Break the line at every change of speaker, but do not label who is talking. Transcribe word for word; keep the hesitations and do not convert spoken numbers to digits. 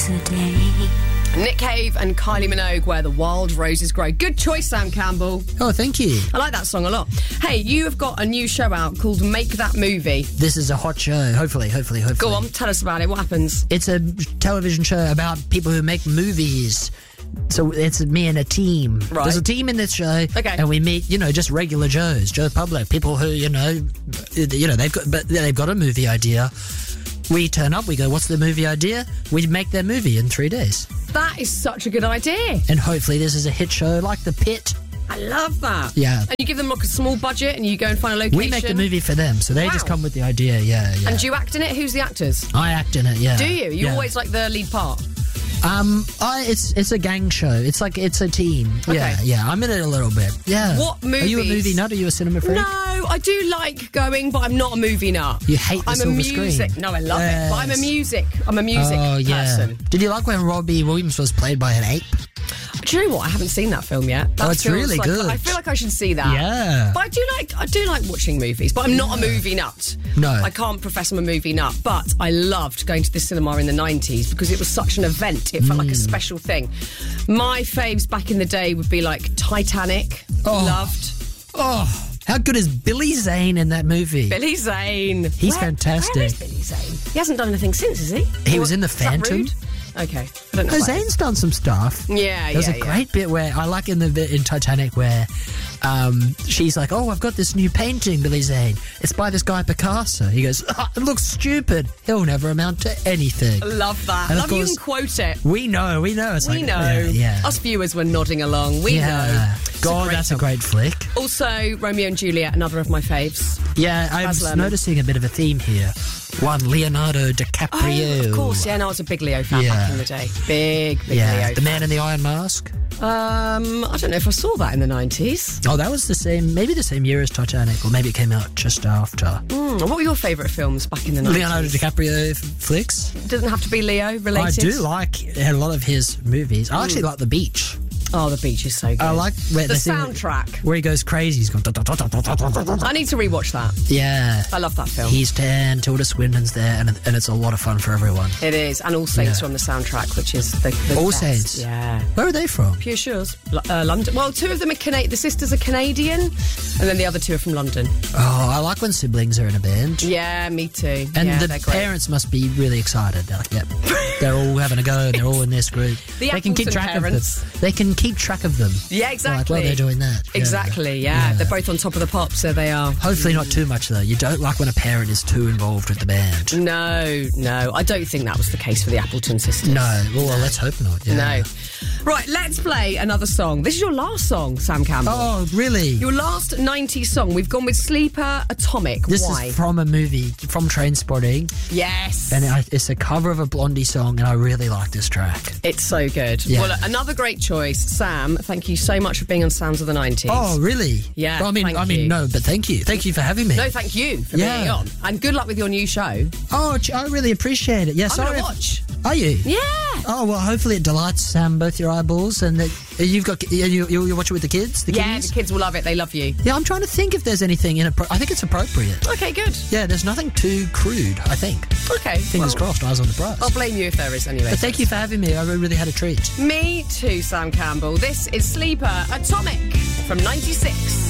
today.
Nick Cave and Kylie Minogue, Where the Wild Roses Grow. Good choice, Sam Campbell.
Oh, thank you.
I like that song a lot. Hey, you have got a new show out called Make That Movie.
This is a hot show. Hopefully, hopefully, hopefully.
Go on, tell us about it. What happens?
It's a television show about people who make movies. So it's me and a team.
Right.
There's a team in this show.
Okay.
And we meet, you know, just regular Joes, Joe Public, people who, you know, you know, they've got, but they've got a movie idea. We turn up, we go, what's the movie idea? We make their movie in three days.
That is such a good idea.
And hopefully this is a hit show like The Pit.
I love that.
Yeah.
And you give them like a small budget and you go and find a location.
We make the movie for them, so they
Wow.
just come with the idea, yeah, yeah.
And do you act in it? Who's the actors?
I act in it, yeah.
Do you? You
yeah.
always like the lead part?
Um, I, it's it's a gang show. It's like, it's a team.
Okay.
Yeah, yeah, I'm in it a little bit. Yeah.
What
Are you a
movies?
movie nut? Are you a cinema freak?
No, I do like going, but I'm not a movie nut.
You hate the
I'm
silver
a music.
screen.
No, I love
Yes.
it. But I'm a music. I'm a music
Oh, yeah.
person.
Did you like when Robbie Williams was played by an ape?
Do you know what? I haven't seen that film yet. That
Oh, it's
feels
really
like,
good.
I feel like I should see that.
Yeah.
But I do like I do like watching movies, but I'm not a movie nut.
No.
I can't profess I'm a movie nut, but I loved going to the cinema in the nineties because it was such an event. It felt like a
Mm.
special thing. My faves back in the day would be like Titanic.
Oh.
Loved.
Oh, how good is Billy Zane in that movie?
Billy Zane.
He's
Where-
fantastic.
Where is Billy Zane? He hasn't done anything since, has he?
He
Or-
was in The
is that
Phantom.
rude? Okay. I don't know.
No,
about it.
Zane's done some stuff.
Yeah,
There's
yeah,
a
yeah.
great bit where I like in the bit in Titanic where um, she's like, "Oh, I've got this new painting, Billy Zane. It's by this guy Picasso." He goes, oh, "It looks stupid. He'll never amount to anything."
Love that.
And of
Love you
course-
can quote it.
We know, we know. It's
We
like,
know.
Yeah, yeah.
Us viewers were nodding along. We
yeah.
know. It's a
God,
great
that's
film.
a great flick.
Also, Romeo and Juliet, another of my faves.
Yeah, I
Baz
was
Luhrmann.
noticing a bit of a theme here. One, Leonardo DiCaprio.
Oh, of course. Yeah, no, I was a big Leo fan
Yeah.
back in the day. Big, big
Yeah,
Leo
The
fan.
Man in the Iron Mask.
Um, I don't know if I saw that in the nineties.
Oh, that was the same, maybe the same year as Titanic, or maybe it came out just after.
Mm, what were your favourite films back in the nineties?
Leonardo DiCaprio f- flicks.
Doesn't have to be Leo related.
I do like a lot of his movies. I actually like The Beach.
Oh, The Beach is so good.
I like where
the
they sing-
soundtrack.
where he goes crazy. He's going. "Da, da, da, da, da, da, da, da."
I need to rewatch that.
Yeah,
I love that film.
he's ten. Tilda Swinton's there, and and it's a lot of fun for everyone.
It is, and All Saints
Yeah.
are on the soundtrack, which is the, the
All
best.
Saints?
Yeah.
Where are they from?
Pure Shores, L- uh, London. Well, two of them are Cana- the sisters are Canadian, and then the other two are from London.
Oh, I like when siblings are in a band.
Yeah, me too.
And
yeah,
the
they're great.
parents must be really excited. They're like, yep, they're all having a go. And they're all in this group.
The
they can keep
Appleton
track
parents.
of them. They can keep track of them.
Yeah,
They're like,
exactly.
well, they're doing that. Yeah.
Exactly. Yeah. they're both on top of the pop, so they are.
Hopefully not too much though. You don't like when a parent is too involved with the band.
No, no, I don't think that was the case for the Appleton sisters.
No. Well, let's hope not. Yeah.
No. Right, let's play another song. This is your last song, Sam Campbell.
Oh, really?
Your last nineties song. We've gone with Sleeper Atomic.
This
Why?
is from a movie, from Trainspotting,
Yes.
and it- it's a cover of a Blondie song, and I really like this track.
It's so good.
Yeah.
Well, another great choice. Sam, thank you so much for being on Sounds of the nineties.
Oh, really?
Yeah,
Well, I mean,
thank
I mean,
you.
no, but thank you, thank you for having me.
No, thank you for
Yeah.
being on. And good luck with your new show.
Oh, ch- I really appreciate it. Yeah,
I'm
sorry.
going to
if-
watch.
Are you?
Yeah.
Oh well, hopefully it delights um, both your eyeballs, and that you've got you you you watch it with the kids. The
Yeah,
kiddies?
the kids will love it. They love you.
Yeah, I'm trying to think if there's anything in it. I think it's appropriate.
Okay, good.
Yeah, there's nothing too crude. I think.
Okay.
Fingers
well,
crossed. Eyes on the prize.
I'll blame you if there is anyway.
But thank you for having me. I really had a treat.
Me too, Sam Campbell. This is Sleeper Atomic from ninety-six.